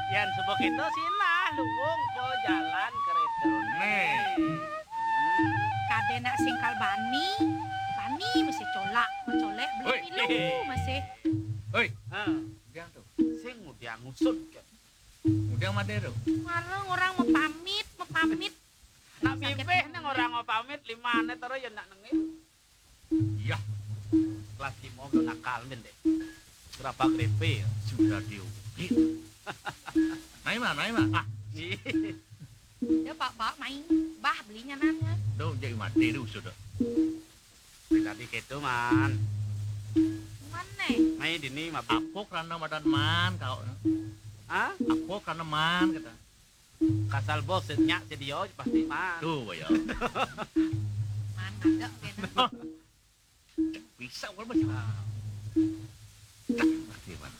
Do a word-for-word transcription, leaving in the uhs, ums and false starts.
Yan subok itu sina lubung po jalan kereta. Nih. Kade nak singkal bani. Bani masih colak, mencolek beli Oi. pilu masih. Hei, Heeh. udah tuh. Sing udah ngusut ke. Udah Madero. Marang orang mau pamit, mau pamit. Nak Sakit bibeh hati. nang orang mau pamit lima ane terus ya nak nengin. Iya, Kelas di mobil nakal men deh. Berapa grepe? sudah diukir. Naima, Naima. Ah, Dia pak pak main, bah belinya nanya. tuh jadi Madero sudah. Bila di gitu man. Mana? Main di ni mabuk. Aku karena madan man kau. Hah? Aku karena man kata. Kasal bos nyak jadi yo pasti man. Tuh ya. Man ada kena. Bisa kan macam. Tak ngerti man.